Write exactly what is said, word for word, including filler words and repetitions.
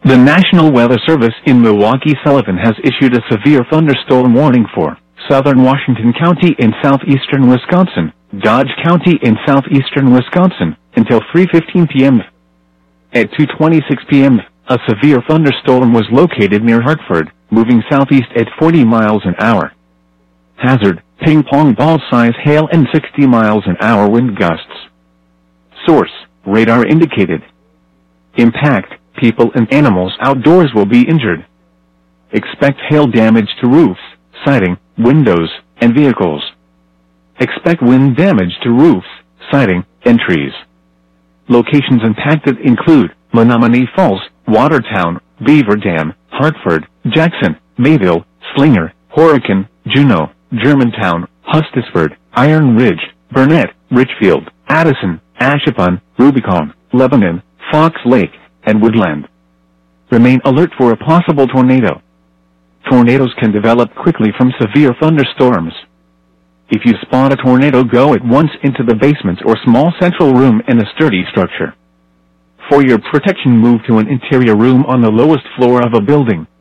The National Weather Service in Milwaukee-Sullivan has issued a severe thunderstorm warning for southern Washington County in southeastern Wisconsin, Dodge County in southeastern Wisconsin, until three fifteen p m At two twenty-six p m, a severe thunderstorm was located near Hartford, moving southeast at forty miles an hour. Hazard, ping-pong ball-size hail and sixty miles an hour wind gusts. Source, radar indicated. Impact, people and animals outdoors will be injured. Expect hail damage to roofs, siding, windows, and vehicles. Expect wind damage to roofs, siding, and trees. Locations impacted include Menominee Falls, Watertown, Beaver Dam, Hartford, Jackson, Mayville, Slinger, Horicon, Juneau, Germantown, Hustisford, Iron Ridge, Burnett, Richfield, Addison, Ashapon, Rubicon, Lebanon, Fox Lake, and Woodland. Remain alert for a possible tornado. Tornadoes can develop quickly from severe thunderstorms. If you spot a tornado, go at once into the basement or small central room in a sturdy structure. For your protection, move to an interior room on the lowest floor of a building.